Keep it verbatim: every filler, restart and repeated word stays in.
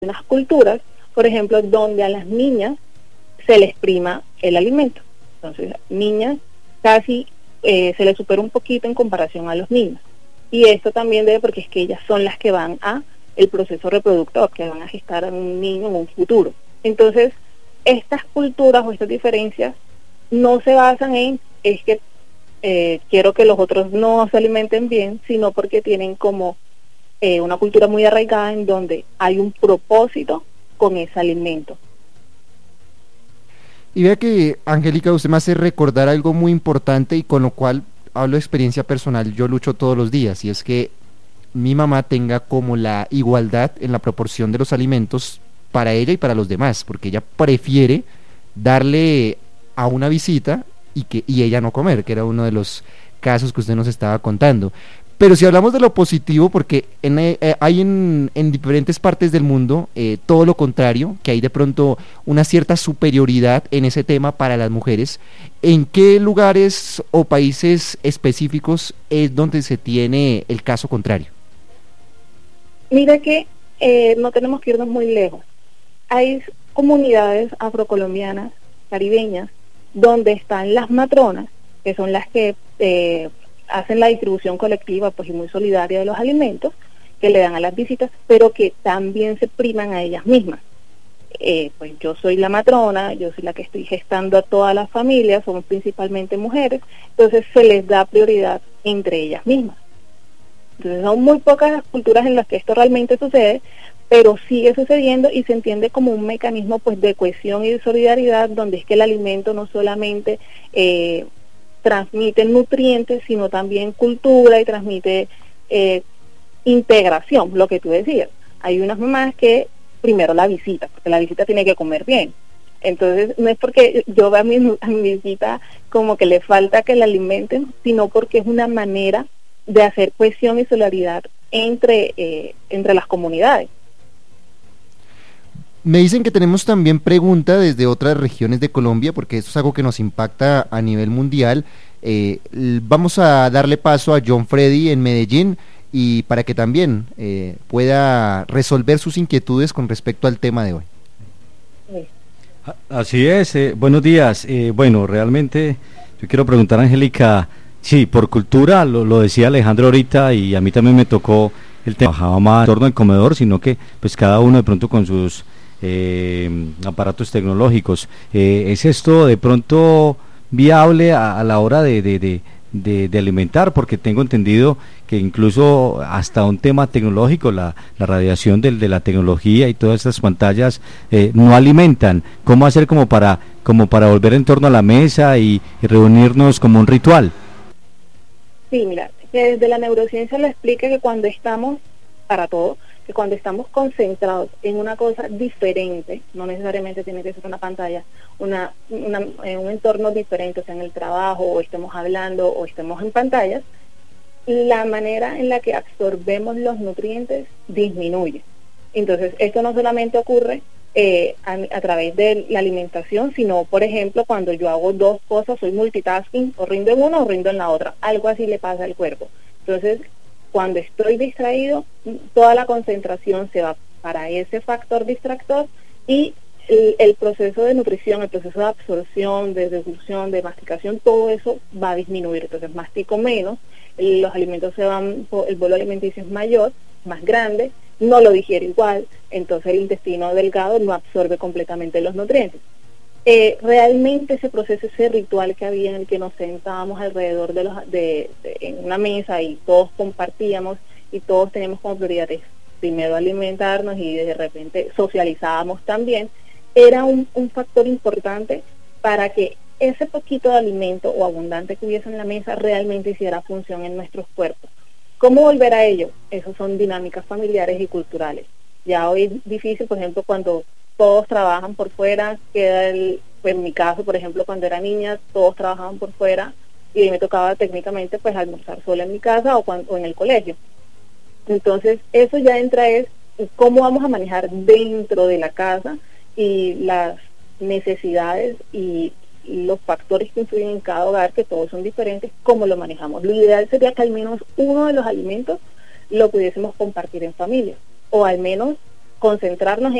unas culturas, por ejemplo, donde a las niñas se les prima el alimento. Entonces, niñas casi eh, se les supera un poquito en comparación a los niños. Y esto también debe porque es que ellas son las que van a el proceso reproductor, que van a gestar a un niño en un futuro. Entonces, estas culturas o estas diferencias no se basan en, es que eh, quiero que los otros no se alimenten bien, sino porque tienen como eh, una cultura muy arraigada en donde hay un propósito con ese alimento. Y vea que, Angélica, usted me hace recordar algo muy importante y con lo cual hablo de experiencia personal, yo lucho todos los días, y es que mi mamá tenga como la igualdad en la proporción de los alimentos para ella y para los demás, porque ella prefiere darle a una visita y que y ella no comer, que era uno de los casos que usted nos estaba contando. Pero si hablamos de lo positivo, porque en, eh, hay en, en diferentes partes del mundo eh, todo lo contrario, que hay de pronto una cierta superioridad en ese tema para las mujeres. ¿En qué lugares o países específicos es donde se tiene el caso contrario? Mira que eh, no tenemos que irnos muy lejos. Hay comunidades afrocolombianas, caribeñas, donde están las matronas, que son las que eh, hacen la distribución colectiva pues y muy solidaria de los alimentos que le dan a las visitas, pero que también se priman a ellas mismas. Eh, pues yo soy la matrona, yo soy la que estoy gestando a todas las familias, somos principalmente mujeres, entonces se les da prioridad entre ellas mismas. Entonces son muy pocas las culturas en las que esto realmente sucede, pero sigue sucediendo y se entiende como un mecanismo pues de cohesión y de solidaridad, donde es que el alimento no solamente eh, transmite nutrientes, sino también cultura y transmite eh, integración, lo que tú decías. Hay unas mamás que primero la visita, porque la visita tiene que comer bien. Entonces no es porque yo vea a mi, a mi visita como que le falta que la alimenten, sino porque es una manera de hacer cohesión y solidaridad entre, eh, entre las comunidades. Me dicen que tenemos también pregunta desde otras regiones de Colombia, porque esto es algo que nos impacta a nivel mundial. Eh, vamos a darle paso a John Freddy en Medellín, y para que también eh, pueda resolver sus inquietudes con respecto al tema de hoy. Sí. Así es, eh, buenos días. Eh, bueno, realmente yo quiero preguntar a Angélica, sí, por cultura, lo, lo decía Alejandro ahorita, y a mí también me tocó el tema, trabajaba más en torno al comedor, sino que pues cada uno de pronto con sus eh, aparatos tecnológicos. Eh, ¿Es esto de pronto viable a, a la hora de, de, de, de, de alimentar? Porque tengo entendido que incluso hasta un tema tecnológico, la, la radiación del, de la tecnología y todas estas pantallas eh, no alimentan. ¿Cómo hacer como para, como para volver en torno a la mesa y, y reunirnos como un ritual? Sí, mira, que desde la neurociencia lo explica que cuando estamos, para todo, que cuando estamos concentrados en una cosa diferente, no necesariamente tiene que ser una pantalla, una, una en un entorno diferente, o sea, en el trabajo, o estemos hablando, o estemos en pantallas, la manera en la que absorbemos los nutrientes disminuye. Entonces, esto no solamente ocurre eh, a, a través de la alimentación, sino, por ejemplo, cuando yo hago dos cosas, soy multitasking, o rindo en una o rindo en la otra, algo así le pasa al cuerpo. Entonces, cuando estoy distraído, toda la concentración se va para ese factor distractor, y el, el proceso de nutrición, el proceso de absorción, de deglución, de masticación, todo eso va a disminuir. Entonces mastico menos, los alimentos se van, el bolo alimenticio es mayor, más grande, no lo digiere igual, entonces el intestino delgado no absorbe completamente los nutrientes. Eh, realmente ese proceso, ese ritual que había en el que nos sentábamos alrededor de los de, de en una mesa y todos compartíamos y todos teníamos como prioridades primero alimentarnos y de repente socializábamos también, era un, un factor importante para que ese poquito de alimento o abundante que hubiese en la mesa realmente hiciera función en nuestros cuerpos. ¿Cómo volver a ello? Esas son dinámicas familiares y culturales. Ya hoy es difícil, por ejemplo, cuando todos trabajan por fuera, queda el, pues en mi caso, por ejemplo, cuando era niña, todos trabajaban por fuera y me tocaba técnicamente pues almorzar sola en mi casa o, cuando, o en el colegio. Entonces, eso ya entra es cómo vamos a manejar dentro de la casa y las necesidades y los factores que influyen en cada hogar, que todos son diferentes, cómo lo manejamos. Lo ideal sería que al menos uno de los alimentos lo pudiésemos compartir en familia, o al menos concentrarnos